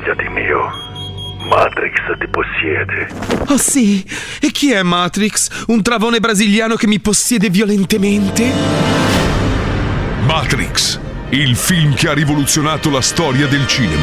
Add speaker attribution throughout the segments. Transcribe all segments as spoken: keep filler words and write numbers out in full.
Speaker 1: Svegliati, Neo. Matrix ti possiede.
Speaker 2: Oh sì? E chi è Matrix? Un travone brasiliano che mi possiede violentemente?
Speaker 3: Matrix, il film che ha rivoluzionato la storia del cinema.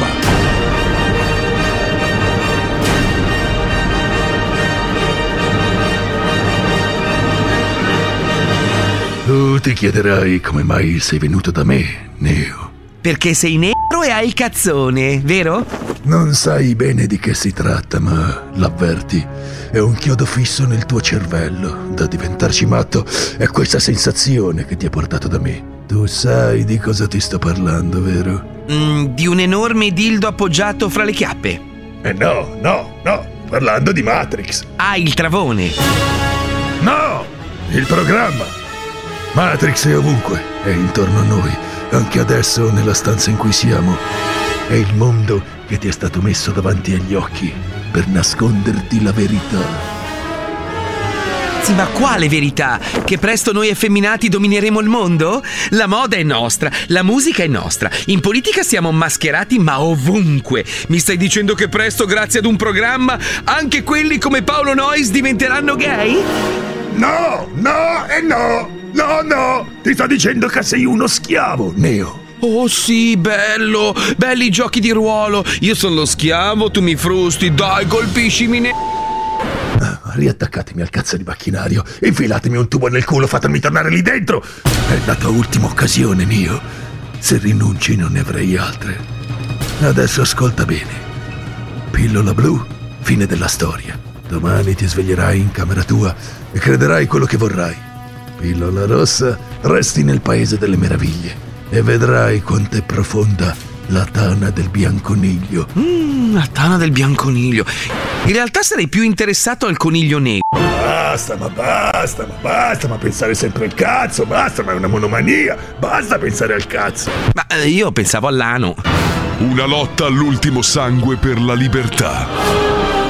Speaker 1: Tu ti chiederai come mai sei venuto da me, Neo.
Speaker 2: Perché sei nero e hai il cazzone, vero?
Speaker 1: Non sai bene di che si tratta, ma l'avverti. È un chiodo fisso nel tuo cervello. Da diventarci matto è questa sensazione che ti ha portato da me. Tu sai di cosa ti sto parlando, vero?
Speaker 2: Mm, di un enorme dildo appoggiato fra le chiappe.
Speaker 1: Eh no, no, no. Parlando di Matrix.
Speaker 2: Ah, il travone.
Speaker 1: No! Il programma. Matrix è ovunque, è intorno a noi. Anche adesso, nella stanza in cui siamo, è il mondo che ti è stato messo davanti agli occhi per nasconderti la verità.
Speaker 2: Sì, ma quale verità? Che presto noi effeminati domineremo il mondo? La moda è nostra, la musica è nostra, in politica siamo mascherati ma ovunque. Mi stai dicendo che presto, grazie ad un programma, anche quelli come Paolo Noyes diventeranno gay?
Speaker 1: No, no e no! No, no! Ti sto dicendo che sei uno schiavo, Neo.
Speaker 2: Oh sì, bello! Belli i giochi di ruolo! Io sono lo schiavo, tu mi frusti, dai, colpiscimi ne...
Speaker 1: Ah, riattaccatemi al cazzo di macchinario, infilatemi un tubo nel culo, fatemi tornare lì dentro! È la tua ultima occasione, Neo. Se rinunci non ne avrei altre. Adesso ascolta bene. Pillola blu, fine della storia. Domani ti sveglierai in camera tua e crederai quello che vorrai. Pillola rossa, resti nel paese delle meraviglie e vedrai quanto è profonda la tana del bianconiglio.
Speaker 2: Mmm, la tana del bianconiglio. In realtà sarei più interessato al coniglio nero.
Speaker 1: Basta, ma basta, ma basta, ma pensare sempre al cazzo, basta, ma è una monomania, basta pensare al cazzo.
Speaker 2: Ma eh, io pensavo all'ano.
Speaker 3: Una lotta all'ultimo sangue per la libertà.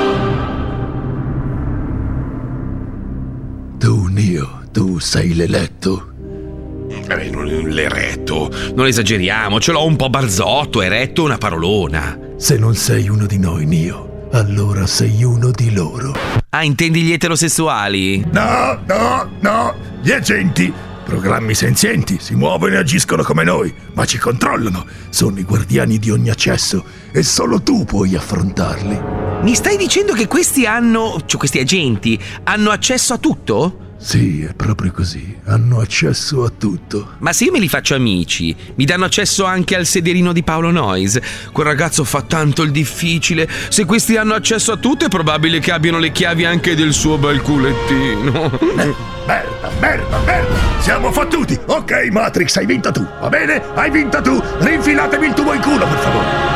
Speaker 1: Tu, Neo, tu sei l'eletto?
Speaker 2: Eh, non l'eretto, non esageriamo, ce l'ho un po' barzotto, eretto una parolona.
Speaker 1: Se non sei uno di noi, Neo, allora sei uno di loro.
Speaker 2: Ah, intendi gli eterosessuali?
Speaker 1: No, no, no, gli agenti, programmi senzienti, si muovono e agiscono come noi, ma ci controllano, sono i guardiani di ogni accesso e solo tu puoi affrontarli.
Speaker 2: Mi stai dicendo che questi hanno, cioè questi agenti, hanno accesso a tutto?
Speaker 1: Sì, è proprio così. Hanno accesso a tutto.
Speaker 2: Ma se io me li faccio amici, mi danno accesso anche al sederino di Paolo Noyes. Quel ragazzo fa tanto il difficile. Se questi hanno accesso a tutto, è probabile che abbiano le chiavi anche del suo bel culettino.
Speaker 1: Eh, merda, merda, merda. Siamo fottuti. Ok, Matrix, hai vinto tu. Va bene? Hai vinto tu. Rinfilatemi il tubo in culo, per favore.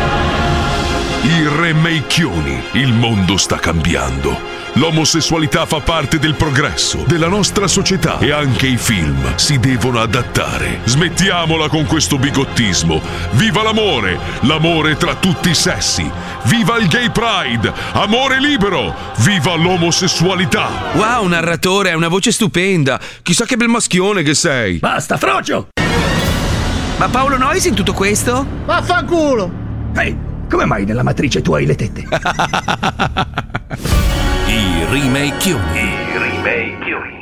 Speaker 3: I remake-chioni. Il mondo sta cambiando. L'omosessualità fa parte del progresso della nostra società e anche i film si devono adattare. Smettiamola con questo bigottismo. Viva l'amore, l'amore tra tutti i sessi. Viva il gay pride, amore libero. Viva l'omosessualità.
Speaker 2: Wow, narratore, hai una voce stupenda. Chissà che bel maschione che sei.
Speaker 1: Basta, frocio!
Speaker 2: Ma Paolo Noyes in tutto questo?
Speaker 4: Vaffanculo!
Speaker 1: Ehi, hey, come mai nella matrice tu hai le tette?
Speaker 5: I remake-chioni.
Speaker 6: I remake-chioni.